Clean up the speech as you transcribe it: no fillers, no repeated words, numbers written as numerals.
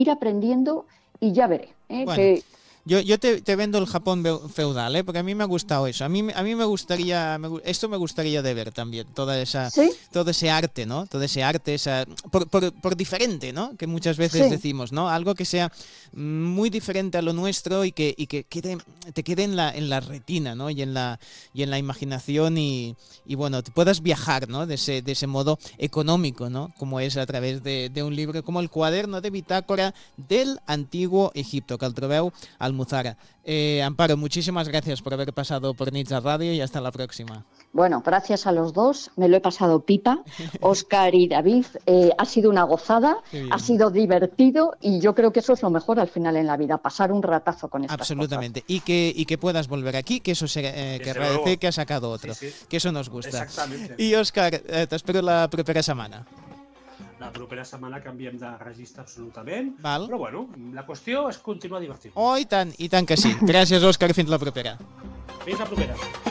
ir aprendiendo y ya veré. Bueno, Que yo te vendo el Japón feudal, porque a mí me ha gustado eso. A mí me gustaría, esto me gustaría de ver también, sí, todo ese arte, ¿no? Todo ese arte, por diferente, ¿no? Que muchas veces sí. decimos, ¿no? Algo que sea muy diferente a lo nuestro y que te quede en la retina, ¿no? Y en la imaginación y bueno, te puedas viajar, ¿no? De ese modo económico, ¿no? Como es a través de un libro como el Cuaderno de Bitácora del Antiguo Egipto, que el trobeu Almuzara. Amparo, muchísimas gracias por haber pasado por Nitsa Radio y hasta la próxima. Bueno, gracias a los dos, me lo he pasado pipa. Óscar y David, ha sido una gozada, Qué ha bien. sido divertido y yo creo que eso es lo mejor al final en la vida, pasar un ratazo con estas cosas. Absolutamente. Y que puedas volver aquí, que eso Desde querrá decir luego. que ha sacado Sí, otro. sí, Que eso nos gusta. exactamente. I, Òscar, t'espero la propera setmana. La propera setmana canviem de registre absolutament, Val? però bueno, la qüestió és continuar divertint. Oh, i tant que sí. Gràcies, Òscar, fins la propera. Fins la propera.